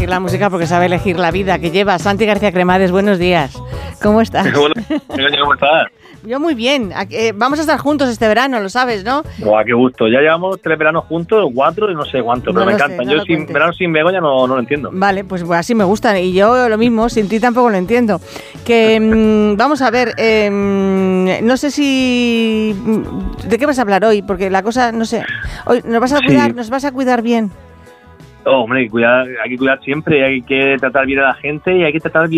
elegir la música porque sabe elegir la vida que lleva. Santi García Cremades, buenos días. ¿Cómo estás? ¿Cómo estás? Yo muy bien. Vamos a estar juntos este verano, lo sabes, ¿no? Buah, qué gusto. Ya llevamos 3 veranos juntos, 4 y no sé cuánto, pero me encantan. Yo verano sin Begoña no lo entiendo. Vale, pues así me gustan. Y yo lo mismo, sin ti tampoco lo entiendo. Que vamos a ver, no sé si... ¿De qué vas a hablar hoy? Porque la cosa, no sé... Hoy nos vas a cuidar bien. Hombre, hay que cuidar siempre, hay que tratar bien a la gente y hay que tratar bien